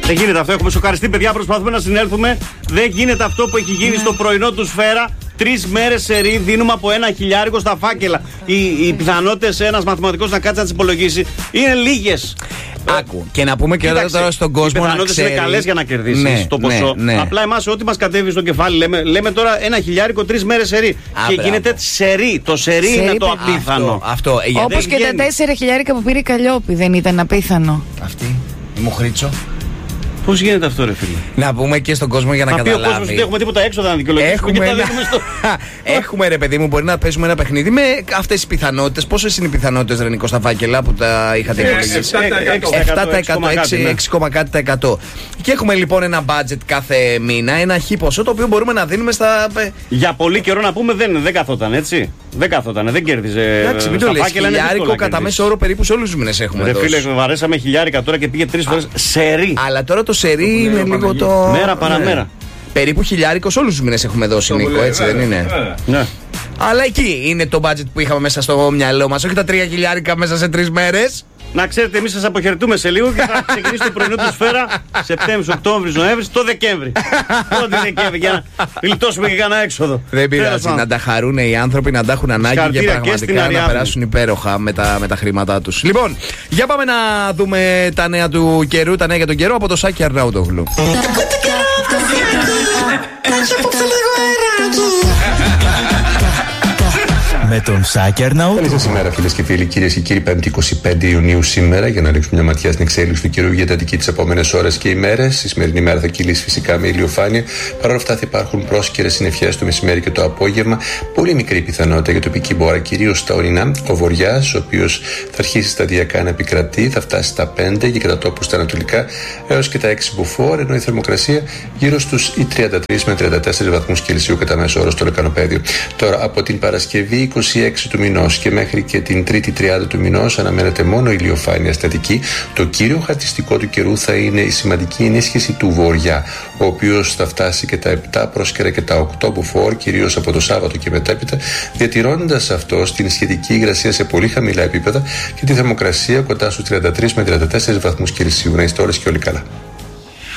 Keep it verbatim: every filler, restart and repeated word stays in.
Δεν γίνεται αυτό. Έχουμε σοκαριστεί, παιδιά. Προσπαθούμε να συνέλθουμε. Δεν γίνεται αυτό που έχει γίνει στο πρωινό του Σφαίρα. Τρεις μέρες σερί δίνουμε από ένα χιλιάρικο στα φάκελα. Οι, οι πιθανότητες ένας μαθηματικός να κάτσει να τις υπολογίσει είναι λίγες. Άκου. Και να πούμε και Κοίταξε, τώρα στον κόσμο. Οι πιθανότητες είναι καλές για να κερδίσεις ναι, το ποσό. Ναι, ναι. Απλά εμάς ό,τι μας κατέβει στο κεφάλι λέμε, λέμε τώρα ένα χιλιάρικο τρεις μέρες σερί. Α, και μπράβο. Γίνεται σερί. Το σερί, σερί είναι το απίθανο. Αυτό, αυτό. Όπως και τα τέσσερα χιλιάρικα που πήρε η Καλλιόπη δεν ήταν απίθανο. Αυτή. Η Μουχρίτσο. Πώς γίνεται αυτό, ρε φίλε? Να πούμε και στον κόσμο για να, να καταλάβει. Ο κόσμος δεν έχουμε τίποτα έξοδα να δικαιολογήσουμε. Έχουμε, ένα... στο... έχουμε ρε παιδί μου, μπορεί να παίζουμε ένα παιχνίδι με αυτές τις πιθανότητες. Πόσες είναι οι πιθανότητες, ρε Νικό, στα φάκελα που τα είχατε υπολογίσει? επτά τοις εκατό, έξι κόμμα κάτι τοις εκατό. Και έχουμε λοιπόν ένα budget κάθε μήνα, ένα χι ποσό το οποίο μπορούμε να δίνουμε στα. Για πολύ καιρό να πούμε δεν, δεν καθόταν έτσι. Δεν καθόταν, δεν κέρδιζε. Εντάξει, μην το λες. Χιλιάρικο κατά μέσο όρο περίπου σε όλους τους μήνες έχουμε. Ρε φίλε, βαρέσαμε χιλιάρικα τώρα και πήγε τρεις φορές σερί. Αλλά τώρα το σερί είναι λίγο το. Μέρα παραμέρα. Περίπου χιλιάρικο σε όλους τους μήνες έχουμε δώσει, Νίκο, έτσι δεν είναι? Ναι. Αλλά εκεί είναι το budget που είχαμε μέσα στο μυαλό μας, όχι τα τρία χιλιάρικα μέσα σε τρεις μέρες. Να ξέρετε, εμείς σας αποχαιρετούμε σε λίγο και θα ξεκινήσει το πρωινό του Σφαίρα Σεπτέμβρης, Οκτώβρης, Νοέμβρης, το Δεκέμβρη. Πρώτη Δεκέμβρη για να γλιτώσουμε και κανένα έξοδο. Δεν πειράζει, να τα χαρούν οι άνθρωποι, να τα έχουν ανάγκη και πραγματικά να περάσουν υπέροχα με τα, με τα χρήματά τους. Λοιπόν, για πάμε να δούμε τα νέα του καιρού, τα νέα για τον καιρό από το Σάκη Αρναούτογλου. Με τον Σάκη Αρναούτογλου. Καλή σας ημέρα, φίλες και φίλοι, κυρίες και κύριοι. Πέμπτη εικοστή πέμπτη Ιουνίου σήμερα, για να ρίξουμε μια ματιά στην εξέλιξη του καιρού για τα Αττική τις επόμενες ώρες και ημέρες. Η σημερινή μέρα θα κυλήσει φυσικά με ηλιοφάνεια. Παρ' όλα αυτά θα υπάρχουν πρόσκαιρες συννεφιές το μεσημέρι και το απόγευμα. Πολύ μικρή πιθανότητα για τοπική μπόρα, κυρίως στα ορεινά. Ο βοριάς, ο οποίος θα αρχίσει σταδιακά να επικρατεί, θα φτάσει στα πέντε και κατά τόπου στα ανατολικά έως και τα έξι μποφόρ, ενώ η θερμοκρασία γύρω στους τριάντα τρεις με τριάντα τέσσερις βαθμούς Κελσίου κατά μέσο όρο στο λεκανοπέδιο. Τώρα από την Παρασκευή είκοσι έξι του μηνός και μέχρι και την Τρίτη τριάντα του μηνός αναμένεται μόνο ηλιοφάνεια στατική. Το κύριο χαρακτηριστικό του καιρού θα είναι η σημαντική ενίσχυση του βοριά, ο οποίος θα φτάσει και τα επτά πρόσκαιρα και τα οκτώ μποφόρ, κυρίως από το Σάββατο και μετέπειτα, διατηρώντας αυτό στην σχετική υγρασία σε πολύ χαμηλά επίπεδα και τη θερμοκρασία κοντά στους τριάντα τρεις με τριάντα τέσσερις βαθμούς Κελσίου. Να είστε όλες και όλοι καλά.